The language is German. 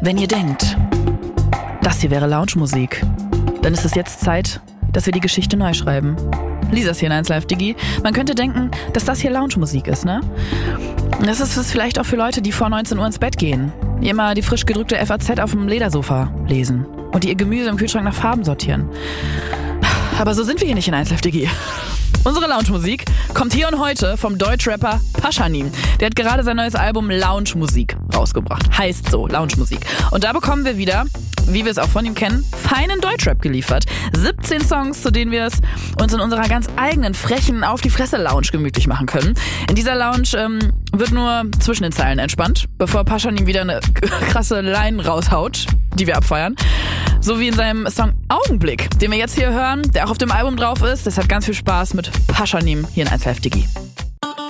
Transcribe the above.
Wenn ihr denkt, das hier wäre Lounge-Musik, dann ist es jetzt Zeit, dass wir die Geschichte neu schreiben. Lisas hier in 1 Live Digi. Man könnte denken, dass das hier Lounge-Musik ist, ne? Das ist es vielleicht auch für Leute, die vor 19 Uhr ins Bett gehen, die immer die frisch gedrückte FAZ auf dem Ledersofa lesen und die ihr Gemüse im Kühlschrank nach Farben sortieren. Aber so sind wir hier nicht in 1 Live Digi. Unsere Lounge-Musik kommt hier und heute vom Deutschrapper Pashanim. Der hat gerade sein neues Album Lounge-Musik rausgebracht. Heißt so, Lounge-Musik. Und da bekommen wir wieder, wie wir es auch von ihm kennen, feinen Deutschrap geliefert. 17 Songs, zu denen wir es uns in unserer ganz eigenen, frechen, Auf-die-Fresse-Lounge gemütlich machen können. In dieser Lounge wird nur zwischen den Zeilen entspannt, bevor Pashanim wieder eine krasse Line raushaut, die wir abfeiern. So wie in seinem Song Augenblick, den wir jetzt hier hören, der auch auf dem Album drauf ist. Das hat ganz viel Spaß mit Pashanim hier in 1 Live Digi.